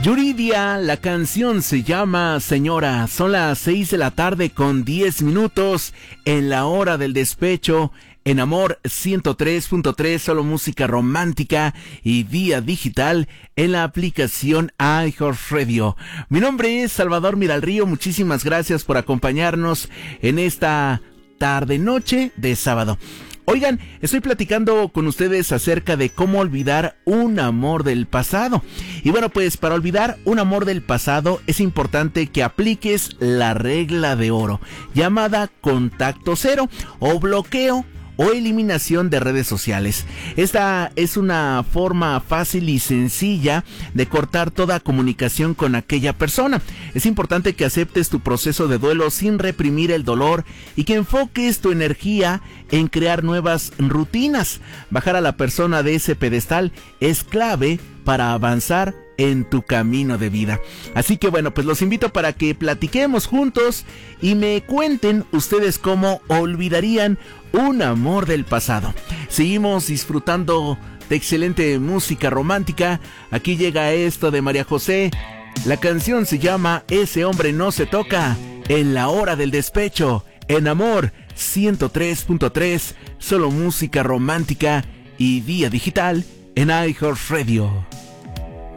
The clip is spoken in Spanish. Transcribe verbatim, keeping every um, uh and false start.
Yuridia, la canción se llama Señora. Son las seis de la tarde con diez minutos en la hora del despecho. En Amor ciento tres punto tres, solo música romántica y vía digital en la aplicación iHeartRadio. Mi nombre es Salvador Miralrío, muchísimas gracias por acompañarnos en esta tarde-noche de sábado. Oigan, estoy platicando con ustedes acerca de cómo olvidar un amor del pasado. Y bueno, pues para olvidar un amor del pasado es importante que apliques la regla de oro, llamada contacto cero o bloqueo o eliminación de redes sociales. Esta es una forma fácil y sencilla de cortar toda comunicación con aquella persona. Es importante que aceptes tu proceso de duelo sin reprimir el dolor y que enfoques tu energía en crear nuevas rutinas. Bajar a la persona de ese pedestal es clave para avanzar en tu camino de vida. Así que bueno, pues los invito para que platiquemos juntos y me cuenten ustedes cómo olvidarían un amor del pasado. Seguimos disfrutando de excelente música romántica. Aquí llega esto de María José. La canción se llama Ese hombre no se toca, en la hora del despecho, en Amor ciento tres punto tres, solo música romántica y vía digital en iHeartRadio.